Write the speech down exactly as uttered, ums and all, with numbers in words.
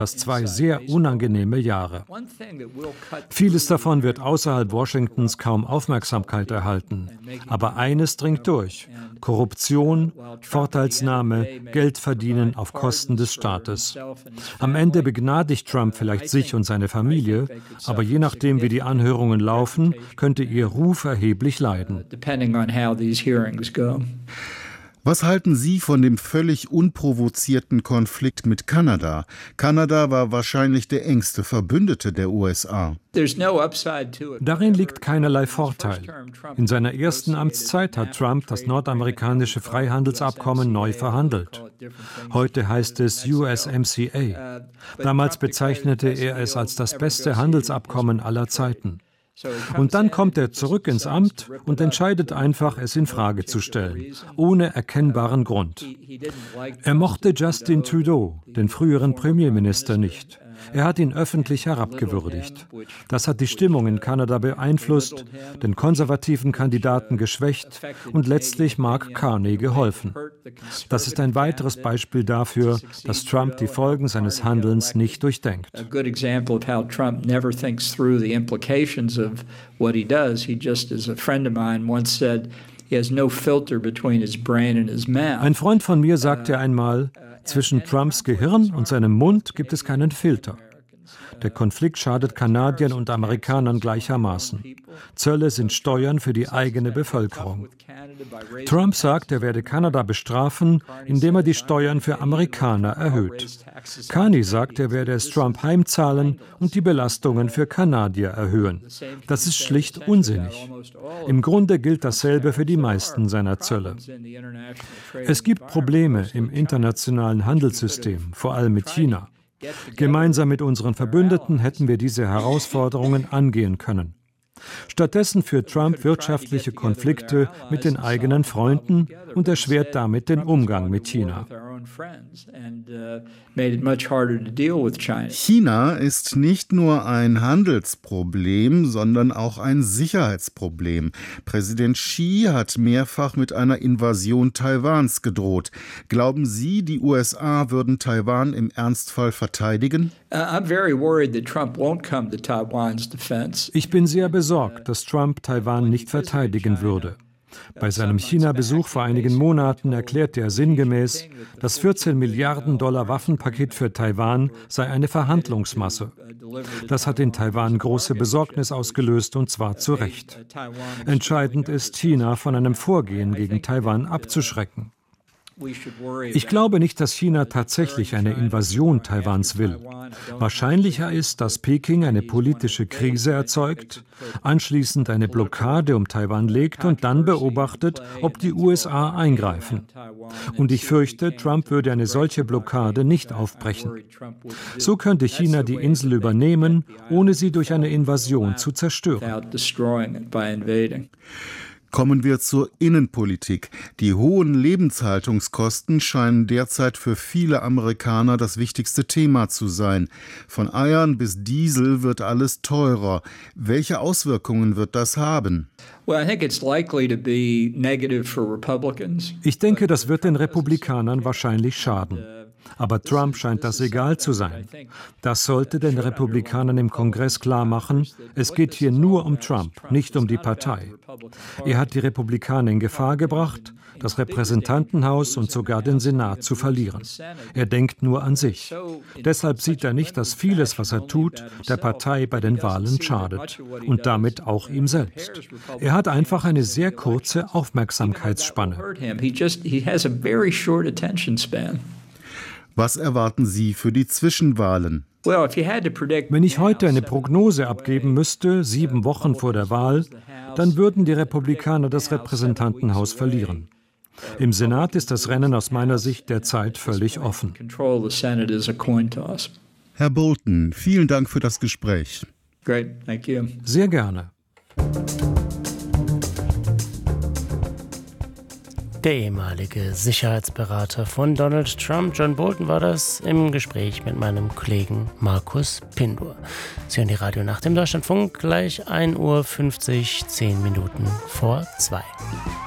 das zwei sehr unangenehme Jahre. Vieles davon wird außerhalb Washingtons kaum Aufmerksamkeit erhalten. Aber eines dringt durch: Korruption, Vorteilsnahme, Geld verdienen auf Kosten des Staates. Am Ende begnadigt Trump vielleicht sich und seine Familie, aber je nachdem, wie die Anhörungen laufen, könnte ihr Ruf erheblich leiden. Was halten Sie von dem völlig unprovozierten Konflikt mit Kanada? Kanada war wahrscheinlich der engste Verbündete der U S A. Darin liegt keinerlei Vorteil. In seiner ersten Amtszeit hat Trump das nordamerikanische Freihandelsabkommen neu verhandelt. Heute heißt es U S M C A. Damals bezeichnete er es als das beste Handelsabkommen aller Zeiten. Und dann kommt er zurück ins Amt und entscheidet einfach, es in Frage zu stellen, ohne erkennbaren Grund. Er mochte Justin Trudeau, den früheren Premierminister, nicht. Er hat ihn öffentlich herabgewürdigt. Das hat die Stimmung in Kanada beeinflusst, den konservativen Kandidaten geschwächt und letztlich Mark Carney geholfen. Das ist ein weiteres Beispiel dafür, dass Trump die Folgen seines Handelns nicht durchdenkt. Ein Freund von mir sagte einmal, zwischen Trumps Gehirn und seinem Mund gibt es keinen Filter. Der Konflikt schadet Kanadiern und Amerikanern gleichermaßen. Zölle sind Steuern für die eigene Bevölkerung. Trump sagt, er werde Kanada bestrafen, indem er die Steuern für Amerikaner erhöht. Carney sagt, er werde es Trump heimzahlen und die Belastungen für Kanadier erhöhen. Das ist schlicht unsinnig. Im Grunde gilt dasselbe für die meisten seiner Zölle. Es gibt Probleme im internationalen Handelssystem, vor allem mit China. Gemeinsam mit unseren Verbündeten hätten wir diese Herausforderungen angehen können. Stattdessen führt Trump wirtschaftliche Konflikte mit den eigenen Freunden und erschwert damit den Umgang mit China. China ist nicht nur ein Handelsproblem, sondern auch ein Sicherheitsproblem. Präsident Xi hat mehrfach mit einer Invasion Taiwans gedroht. Glauben Sie, die U S A würden Taiwan im Ernstfall verteidigen? Ich bin sehr besorgt, dass Trump Taiwan nicht verteidigen würde. Bei seinem China-Besuch vor einigen Monaten erklärte er sinngemäß, das vierzehn Milliarden Dollar Waffenpaket für Taiwan sei eine Verhandlungsmasse. Das hat in Taiwan große Besorgnis ausgelöst, und zwar zu Recht. Entscheidend ist, China von einem Vorgehen gegen Taiwan abzuschrecken. Ich glaube nicht, dass China tatsächlich eine Invasion Taiwans will. Wahrscheinlicher ist, dass Peking eine politische Krise erzeugt, anschließend eine Blockade um Taiwan legt und dann beobachtet, ob die U S A eingreifen. Und ich fürchte, Trump würde eine solche Blockade nicht aufbrechen. So könnte China die Insel übernehmen, ohne sie durch eine Invasion zu zerstören. Kommen wir zur Innenpolitik. Die hohen Lebenshaltungskosten scheinen derzeit für viele Amerikaner das wichtigste Thema zu sein. Von Eiern bis Diesel wird alles teurer. Welche Auswirkungen wird das haben? Ich denke, das wird den Republikanern wahrscheinlich schaden. Aber Trump scheint das egal zu sein. Das sollte den Republikanern im Kongress klar machen, es geht hier nur um Trump, nicht um die Partei. Er hat die Republikaner in Gefahr gebracht, das Repräsentantenhaus und sogar den Senat zu verlieren. Er denkt nur an sich. Deshalb sieht er nicht, dass vieles, was er tut, der Partei bei den Wahlen schadet und damit auch ihm selbst. Er hat einfach eine sehr kurze Aufmerksamkeitsspanne. Was erwarten Sie für die Zwischenwahlen? Wenn ich heute eine Prognose abgeben müsste, sieben Wochen vor der Wahl, dann würden die Republikaner das Repräsentantenhaus verlieren. Im Senat ist das Rennen aus meiner Sicht derzeit völlig offen. Herr Bolton, vielen Dank für das Gespräch. Sehr gerne. Der ehemalige Sicherheitsberater von Donald Trump, John Bolton, war das im Gespräch mit meinem Kollegen Markus Pindur. Sie hören die Radionacht im Deutschlandfunk, gleich ein Uhr fünfzig, zehn Minuten vor zwei.